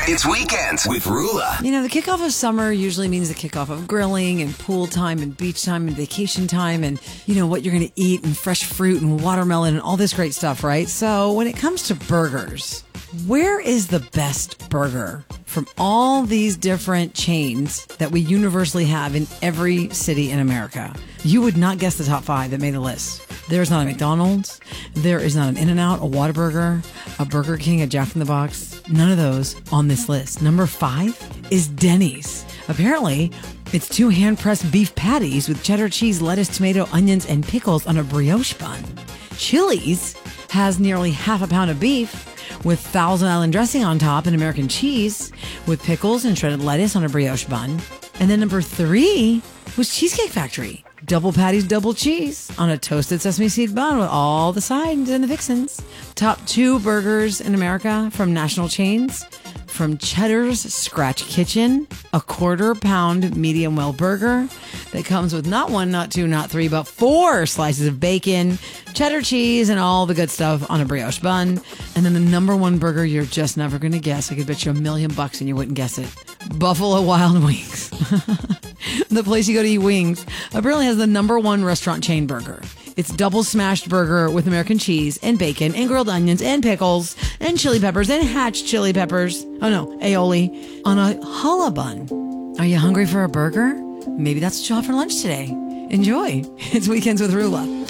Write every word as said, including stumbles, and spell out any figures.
It's Weekends with Rula. You know, the kickoff of summer usually means the kickoff of grilling and pool time and beach time and vacation time and, you know, what you're going to eat and fresh fruit and watermelon and all this great stuff, right? So when it comes to burgers, where is the best burger from all these different chains that we universally have in every city in America? You would not guess the top five that made the list. There's not a McDonald's. There is not an In-N-Out, a Whataburger, a Burger King, a Jack in the Box. None of those on this list. Number five is Denny's. Apparently, it's two hand-pressed beef patties with cheddar cheese, lettuce, tomato, onions, and pickles on a brioche bun. Chili's has nearly half a pound of beef with Thousand Island dressing on top and American cheese with pickles and shredded lettuce on a brioche bun. And then number three was Cheesecake Factory. Double patties, double cheese on a toasted sesame seed bun with all the sides and the fixins. Top two burgers in America from national chains. From Cheddar's Scratch Kitchen, a quarter pound medium well burger that comes with not one, not two, not three, but four slices of bacon, cheddar cheese, and all the good stuff on a brioche bun. And then the number one burger you're just never going to guess. I could bet you a million bucks and you wouldn't guess it. Buffalo Wild Wings. The place you go to eat wings apparently has the number one restaurant chain burger. It's double smashed burger with American cheese and bacon and grilled onions and pickles and chili peppers and hatch chili peppers. Oh no, aioli on a challah bun. Are you hungry for a burger? Maybe that's what you'll have for lunch today. Enjoy. It's Weekends with Rula.